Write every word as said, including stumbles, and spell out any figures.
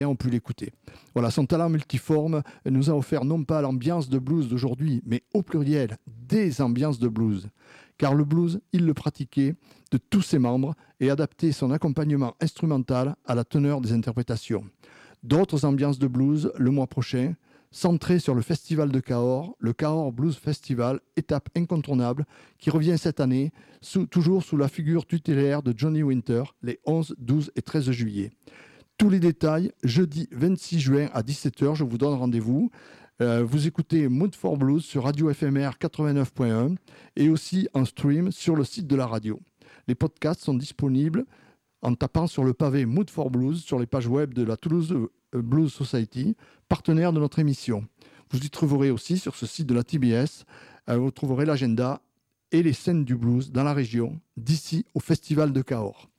ont pu l'écouter. Voilà, son talent multiforme nous a offert non pas l'ambiance de blues d'aujourd'hui, mais au pluriel, des ambiances de blues. Car le blues, il le pratiquait de tous ses membres et adaptait son accompagnement instrumental à la teneur des interprétations. D'autres ambiances de blues le mois prochain, centrées sur le festival de Cahors, le Cahors Blues Festival, étape incontournable, qui revient cette année, sous, toujours sous la figure tutélaire de Johnny Winter, les onze, douze et treize juillet. Tous les détails, jeudi vingt-six juin à dix-sept heures, je vous donne rendez-vous. Euh, vous écoutez Mood for Blues sur Radio F M R quatre-vingt-neuf point un et aussi en stream sur le site de la radio. Les podcasts sont disponibles en tapant sur le pavé Mood for Blues sur les pages web de la Toulouse Blues Society, partenaire de notre émission. Vous y trouverez aussi sur ce site de la T B S, euh, vous trouverez l'agenda et les scènes du blues dans la région, d'ici au Festival de Cahors.